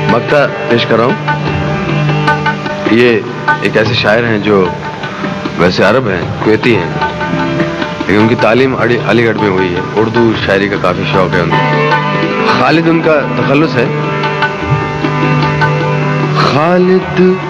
मक्ता पेश कर रहा हूँ। ये एक ऐसे शायर हैं जो वैसे अरब हैं, कुवैती हैं, लेकिन उनकी तालीम अलीगढ़ में हुई है। उर्दू शायरी का काफ़ी शौक है उनको। खालिद उनका तखल्लुस है। खालिद